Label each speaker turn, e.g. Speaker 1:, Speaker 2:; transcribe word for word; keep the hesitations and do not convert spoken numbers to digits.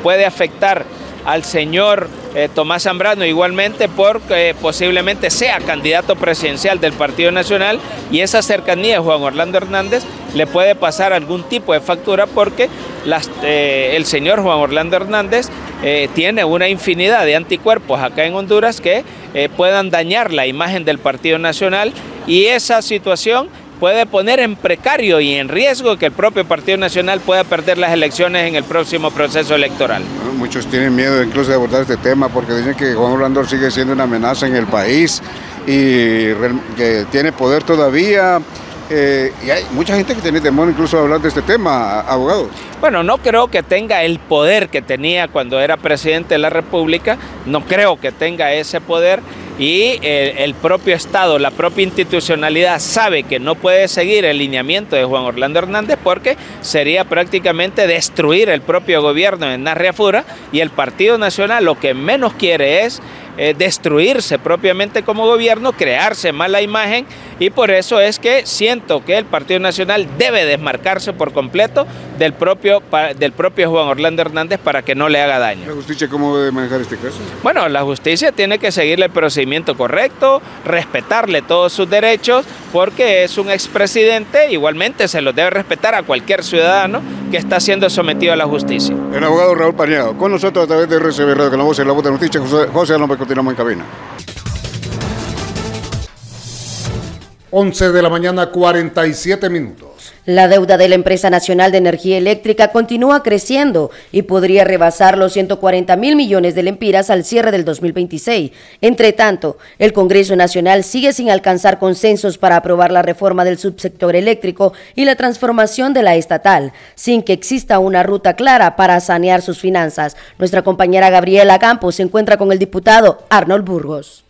Speaker 1: puede afectar al señor eh, Tomás Zambrano igualmente porque eh, posiblemente sea candidato presidencial del Partido Nacional, y esa cercanía de Juan Orlando Hernández le puede pasar algún tipo de factura porque las, eh, el señor Juan Orlando Hernández eh, tiene una infinidad de anticuerpos acá en Honduras que eh, puedan dañar la imagen del Partido Nacional, y esa situación puede poner en precario y en riesgo que el propio Partido Nacional pueda perder las elecciones en el próximo proceso electoral.
Speaker 2: Bueno, muchos tienen miedo incluso de abordar este tema porque dicen que Juan Orlando sigue siendo una amenaza en el país y que tiene poder todavía. Eh, y hay mucha gente que tiene temor incluso de hablar de este tema, abogado.
Speaker 1: Bueno, no creo que tenga el poder que tenía cuando era presidente de la República, no creo que tenga ese poder, y el, el propio Estado, la propia institucionalidad sabe que no puede seguir el lineamiento de Juan Orlando Hernández porque sería prácticamente destruir el propio gobierno en Narriafura, y el Partido Nacional lo que menos quiere es eh, destruirse propiamente como gobierno, crearse mala imagen, y por eso es que siento que el Partido Nacional debe desmarcarse por completo del propio, del propio Juan Orlando Hernández para que no le haga daño.
Speaker 2: ¿La justicia cómo debe manejar este caso?
Speaker 1: Bueno, la justicia tiene que seguirle el procedimiento correcto, respetarle todos sus derechos, porque es un expresidente, igualmente se los debe respetar a cualquier ciudadano que está siendo sometido a la justicia.
Speaker 2: El abogado Raúl Paniagua, con nosotros a través de R C B Radio, con la voz y la voz de noticias, José, José Alombre, continuamos en cabina.
Speaker 3: once de la mañana, cuarenta y siete minutos.
Speaker 4: La deuda de la Empresa Nacional de Energía Eléctrica continúa creciendo y podría rebasar los ciento cuarenta mil millones de lempiras al cierre del dos mil veintiséis. Entre tanto, el Congreso Nacional sigue sin alcanzar consensos para aprobar la reforma del subsector eléctrico y la transformación de la estatal, sin que exista una ruta clara para sanear sus finanzas. Nuestra compañera Gabriela Campos se encuentra con el diputado Arnold Burgos.